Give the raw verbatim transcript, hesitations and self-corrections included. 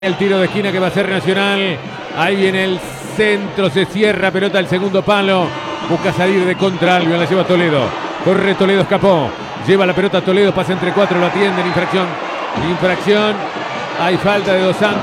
El tiro de esquina que va a ser Nacional. Ahí viene el centro, se cierra, pelota al segundo palo. Busca salir de contra Albion, la lleva Toledo. Corre Toledo, escapó. Lleva la pelota Toledo, pasa entre cuatro, lo atienden. Infracción. Infracción. Hay falta de Dos Santos.